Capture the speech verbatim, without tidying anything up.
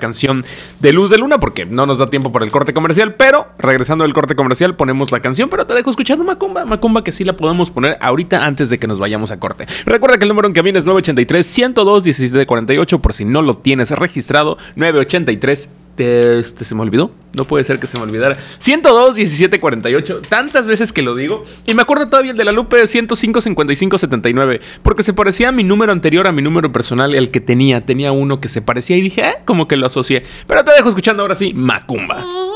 canción de Luz de Luna porque no nos da tiempo para el corte comercial, pero regresando del corte comercial ponemos la canción, pero te dejo escuchando Macumba, Macumba que sí la podemos poner ahorita antes de que nos vayamos a corte. Recuerda que el número en cabina es nueve ochenta y tres, ciento dos, diecisiete cuarenta y ocho por si no lo tienes registrado, nueve ochenta y tres. Este, ¿se me olvidó? No puede ser que se me olvidara. ciento dos, diecisiete cuarenta y ocho. Tantas veces que lo digo. Y me acuerdo todavía el de la Lupe ciento cinco, cincuenta y cinco, setenta y nueve. Porque se parecía a mi número anterior, a mi número personal, el que tenía. Tenía uno que se parecía y dije, eh, como que lo asocié. Pero te dejo escuchando ahora sí, Macumba.